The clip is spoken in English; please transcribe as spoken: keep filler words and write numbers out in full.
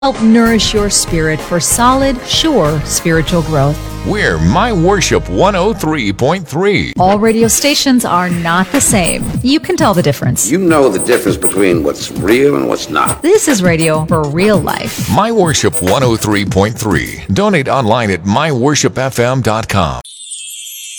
Help nourish your spirit for solid, sure spiritual growth. We're My Worship one oh three point three. All radio stations are not the same. You can tell the difference. You know the difference between what's real and what's not. This is radio for real life. My Worship one oh three point three. Donate online at my worship f m dot com.